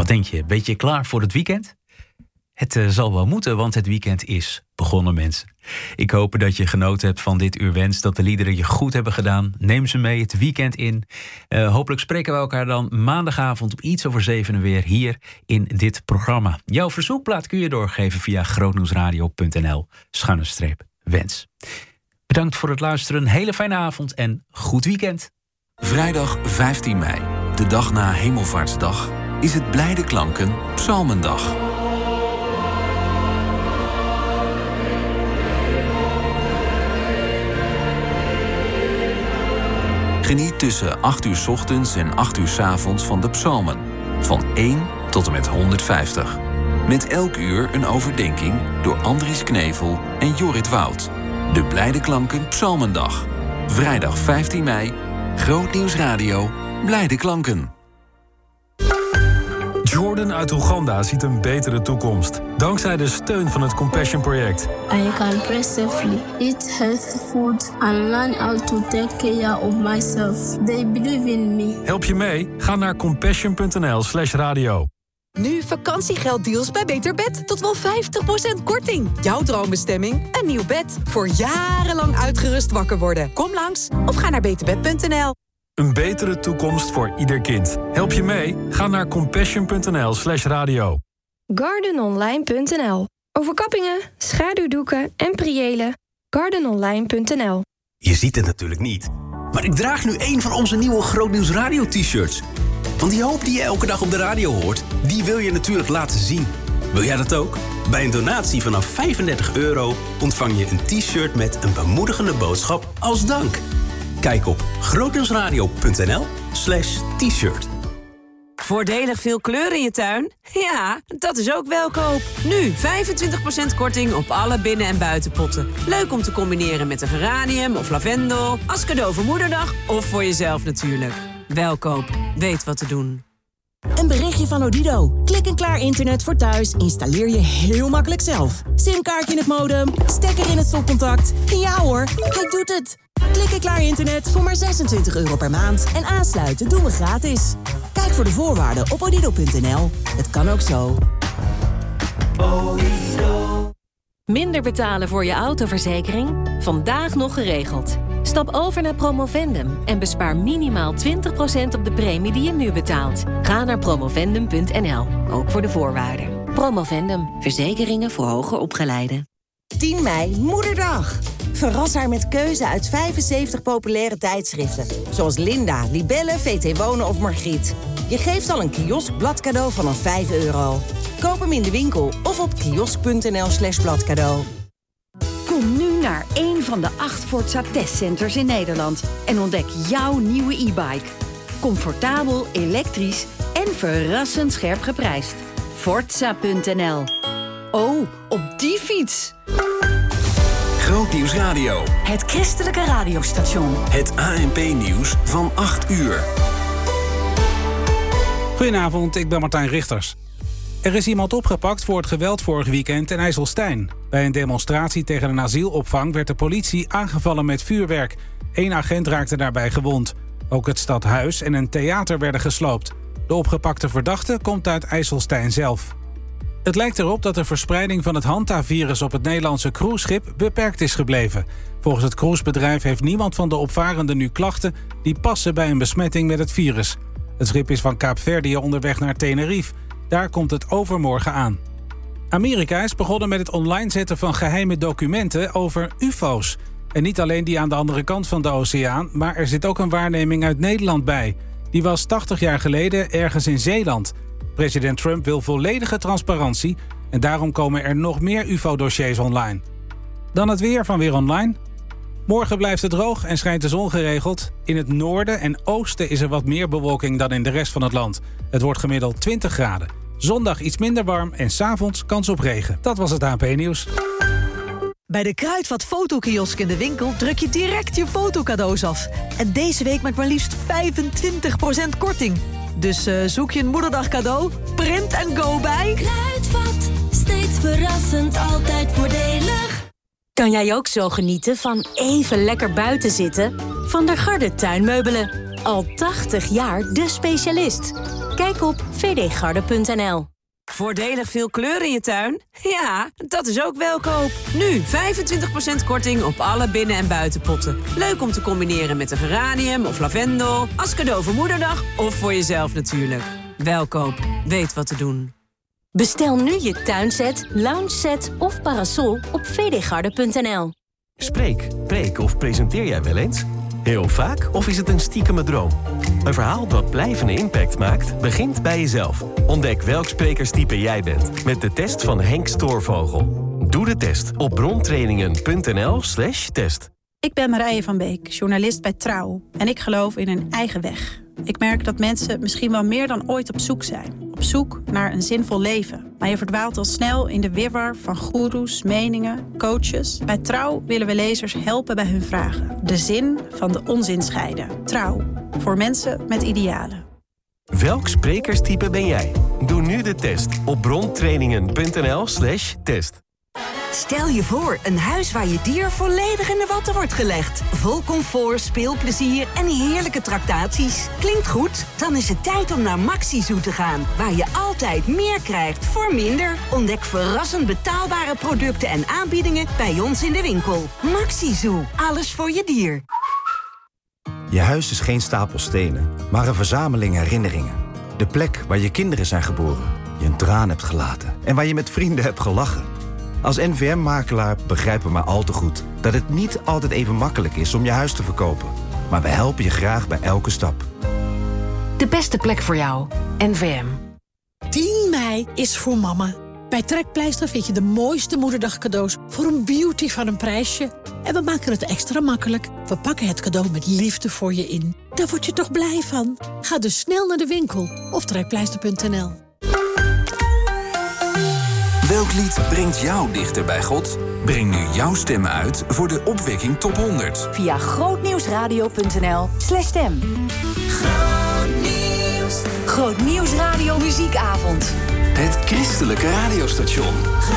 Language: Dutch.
denk je? Ben je klaar voor het weekend? Het zal wel moeten, want het weekend is begonnen, mensen. Ik hoop dat je genoten hebt van dit uur Wens, dat de liederen je goed hebben gedaan. Neem ze mee het weekend in. Hopelijk spreken we elkaar dan maandagavond om iets over 7 weer hier in dit programma. Jouw verzoekplaat kun je doorgeven via grootnieuwsradio.nl/wens. Bedankt voor het luisteren, een hele fijne avond en goed weekend. Vrijdag 15 mei, de dag na Hemelvaartsdag, is het Blijde Klanken Psalmendag. Geniet tussen 8 uur 's ochtends en 8 uur 's avonds van de psalmen. Van 1 tot en met 150. Met elk uur een overdenking door Andries Knevel en Jorrit Woud. De Blijde Klanken Psalmendag. Vrijdag 15 mei, Grootnieuws Radio, Blijde Klanken. Jordan uit Oeganda ziet een betere toekomst. Dankzij de steun van het Compassion Project. I can pray safely, eat healthy food and learn how to take care of myself. They believe in me. Help je mee? Ga naar compassion.nl/radio. Nu vakantiegelddeals bij Beter Bed. Tot wel 50% korting. Jouw droombestemming? Een nieuw bed. Voor jarenlang uitgerust wakker worden. Kom langs of ga naar beterbed.nl. Een betere toekomst voor ieder kind. Help je mee? Ga naar compassion.nl/radio. Gardenonline.nl. Overkappingen, schaduwdoeken en priëlen. Gardenonline.nl. Je ziet het natuurlijk niet, maar ik draag nu een van onze nieuwe Grootnieuws Radio t-shirts. Want die hoop die je elke dag op de radio hoort, die wil je natuurlijk laten zien. Wil jij dat ook? Bij een donatie vanaf €35 ontvang je een t-shirt met een bemoedigende boodschap als dank. Kijk op grootnieuwsradio.nl/t-shirt. Voordelig veel kleur in je tuin? Ja, dat is ook Welkoop. Nu 25% korting op alle binnen- en buitenpotten. Leuk om te combineren met een geranium of lavendel. Als cadeau voor Moederdag of voor jezelf natuurlijk. Welkoop, weet wat te doen. Een berichtje van Odido. Klik en klaar internet voor thuis installeer je heel makkelijk zelf. Simkaartje in het modem, stekker in het stopcontact. Ja hoor, hij doet het. Klik en klaar internet voor maar €26 per maand. En aansluiten doen we gratis. Kijk voor de voorwaarden op odido.nl. Het kan ook zo. Minder betalen voor je autoverzekering? Vandaag nog geregeld. Stap over naar Promovendum en bespaar minimaal 20% op de premie die je nu betaalt. Ga naar promovendum.nl, ook voor de voorwaarden. Promovendum, verzekeringen voor hoger opgeleiden. 10 mei, Moederdag. Verras haar met keuze uit 75 populaire tijdschriften. Zoals Linda, Libelle, VT Wonen of Margriet. Je geeft al een kioskblad cadeau vanaf €5. Koop hem in de winkel of op kiosk.nl/bladcadeau. Kom nu naar een van de 8 Forza testcenters in Nederland en ontdek jouw nieuwe e-bike. Comfortabel, elektrisch en verrassend scherp geprijsd. Forza.nl. Oh, op die fiets! Grootnieuws Radio. Het christelijke radiostation. Het ANP-nieuws van 8 uur. Goedenavond, ik ben Martijn Richters. Er is iemand opgepakt voor het geweld vorig weekend in IJsselstein. Bij een demonstratie tegen een asielopvang werd de politie aangevallen met vuurwerk. 1 agent raakte daarbij gewond. Ook het stadhuis en een theater werden gesloopt. De opgepakte verdachte komt uit IJsselstein zelf. Het lijkt erop dat de verspreiding van het Hanta-virus op het Nederlandse cruiseschip beperkt is gebleven. Volgens het cruisebedrijf heeft niemand van de opvarenden nu klachten die passen bij een besmetting met het virus. Het schip is van Kaapverdië onderweg naar Tenerife. Daar komt het overmorgen aan. Amerika is begonnen met het online zetten van geheime documenten over UFO's. En niet alleen die aan de andere kant van de oceaan, maar er zit ook een waarneming uit Nederland bij. Die was 80 jaar geleden ergens in Zeeland. President Trump wil volledige transparantie en daarom komen er nog meer UFO-dossiers online. Dan het weer van Weer Online. Morgen blijft het droog en schijnt de zon geregeld. In het noorden en oosten is er wat meer bewolking dan in de rest van het land. Het wordt gemiddeld 20 graden. Zondag iets minder warm en 's avonds kans op regen. Dat was het ANP-nieuws. Bij de Kruidvat fotokiosk in de winkel druk je direct je fotocadeaus af. En deze week met maar liefst 25% korting. Dus zoek je een moederdag cadeau, print en go bij... Kruidvat, steeds verrassend, altijd voordelig. Kan jij ook zo genieten van even lekker buiten zitten? Van der Garde tuinmeubelen. Al 80 jaar de specialist. Kijk op vdgarden.nl. Voordelig veel kleur in je tuin? Ja, dat is ook Welkoop. Nu 25% korting op alle binnen- en buitenpotten. Leuk om te combineren met een geranium of lavendel. Als cadeau voor moederdag of voor jezelf natuurlijk. Welkoop, weet wat te doen. Bestel nu je tuinset, loungeset of parasol op vdgarden.nl. Spreek, preek of presenteer jij wel eens? Heel vaak of is het een stiekeme droom? Een verhaal dat blijvende impact maakt, begint bij jezelf. Ontdek welk sprekerstype jij bent met de test van Henk Stoorvogel. Doe de test op brontrainingen.nl/test. Ik ben Marije van Beek, journalist bij Trouw. En ik geloof in een eigen weg. Ik merk dat mensen misschien wel meer dan ooit op zoek zijn. Op zoek naar een zinvol leven. Maar je verdwaalt al snel in de wirwar van goeroes, meningen, coaches. Bij Trouw willen we lezers helpen bij hun vragen. De zin van de onzin scheiden. Trouw. Voor mensen met idealen. Welk sprekerstype ben jij? Doe nu de test op brontrainingen.nl/test. Stel je voor, een huis waar je dier volledig in de watten wordt gelegd. Vol comfort, speelplezier en heerlijke tractaties. Klinkt goed? Dan is het tijd om naar Maxi-Zoo te gaan. Waar je altijd meer krijgt voor minder. Ontdek verrassend betaalbare producten en aanbiedingen bij ons in de winkel. Maxi-Zoo, alles voor je dier. Je huis is geen stapel stenen, maar een verzameling herinneringen. De plek waar je kinderen zijn geboren, je een traan hebt gelaten en waar je met vrienden hebt gelachen. Als NVM-makelaar begrijpen we maar al te goed dat het niet altijd even makkelijk is om je huis te verkopen. Maar we helpen je graag bij elke stap. De beste plek voor jou, NVM. 10 mei is voor mama. Bij Trekpleister vind je de mooiste moederdagcadeaus voor een beauty van een prijsje. En we maken het extra makkelijk. We pakken het cadeau met liefde voor je in. Daar word je toch blij van? Ga dus snel naar de winkel of trekpleister.nl. Welk lied brengt jou dichter bij God? Breng nu jouw stem uit voor de Opwekking Top 100. Via grootnieuwsradio.nl/stem. Grootnieuws Radio Muziekavond. Het christelijke radiostation.